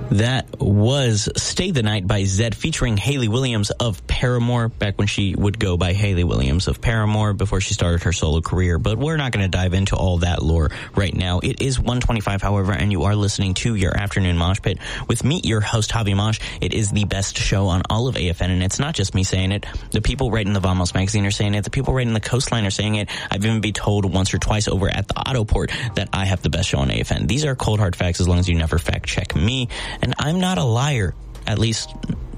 That was Stay the Night by Zedd featuring Hayley Williams of Paramore, back when she would go by Hayley Williams of Paramore before she started her solo career. But we're not going to dive into all that lore right now. It is 1:25, however, and you are listening to your Afternoon Mosh Pit with me, your host, Javi Mosh. It is the best show on all of AFN, and it's not just me saying it. The people writing the Vamos magazine are saying it. The people writing the Coastline are saying it. I've even been told once or twice over at the Autoport that I have the best show on AFN. These are cold hard facts as long as you never fact check me. And I'm not a liar, at least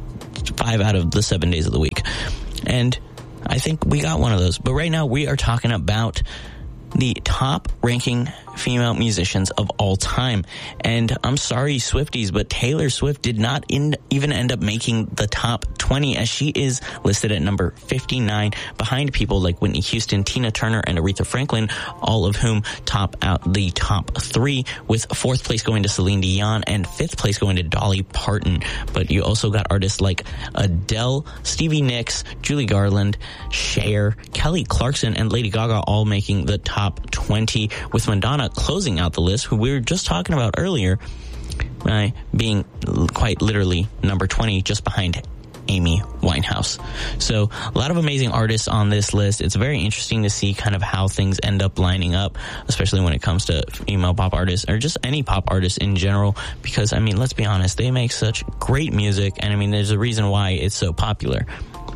5 out of the 7 days of the week. And I think we got one of those. But right now we are talking about the top ranking female musicians of all time. And I'm sorry, Swifties, but Taylor Swift did not even end up making the top 20, as she is listed at number 59 behind people like Whitney Houston, Tina Turner, and Aretha Franklin, all of whom top out the top 3, with 4th place going to Celine Dion and 5th place going to Dolly Parton. But you also got artists like Adele, Stevie Nicks, Julie Garland, Cher, Kelly Clarkson, and Lady Gaga all making the top 20, with Madonna closing out the list, who we were just talking about earlier, being quite literally number 20, just behind Amy Winehouse. So a lot of amazing artists on this list. It's very interesting to see kind of how things end up lining up, especially when it comes to female pop artists or just any pop artists in general, because, I mean, let's be honest, they make such great music, and I mean, there's a reason why it's so popular.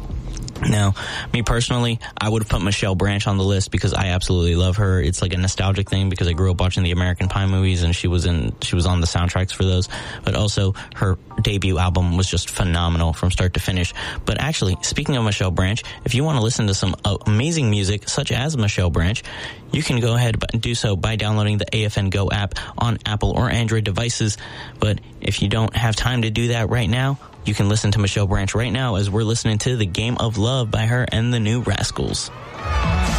Now, me personally, I would have put Michelle Branch on the list because I absolutely love her. It's like a nostalgic thing because I grew up watching the American Pie movies, and she was on the soundtracks for those. But also, her debut album was just phenomenal from start to finish. But actually, speaking of Michelle Branch, if you want to listen to some amazing music such as Michelle Branch, you can go ahead and do so by downloading the AFN Go app on Apple or Android devices. But if you don't have time to do that right now, you can listen to Michelle Branch right now as we're listening to The Game of Love by her and the New Rascals.